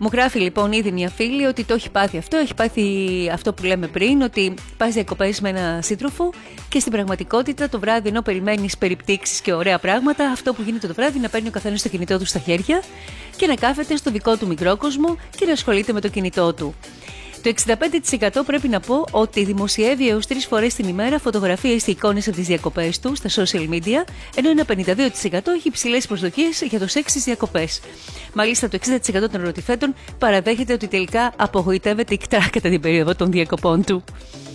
Μου γράφει λοιπόν ήδη μια φίλη ότι το έχει πάθει αυτό. Έχει πάθει αυτό που λέμε πριν, ότι πας διακοπές με ένα σύντροφο και στην πραγματικότητα το βράδυ, ενώ περιμένεις περιπτύξεις και ωραία πράγματα, αυτό που γίνεται το βράδυ να παίρνει ο καθένας το κινητό του στα χέρια και να κάθεται στο δικό του μικρό κόσμο και να ασχολείται με το κινητό του. Το 65% πρέπει να πω ότι δημοσιεύει έως 3 φορές την ημέρα φωτογραφίες και εικόνες από τις διακοπές του στα social media, ενώ ένα 52% έχει υψηλές προσδοκίες για το σεξ στις διακοπές. Μάλιστα, το 60% των ερωτηθέτων παραδέχεται ότι τελικά απογοητεύεται ικτρά κατά την περίοδο των διακοπών του.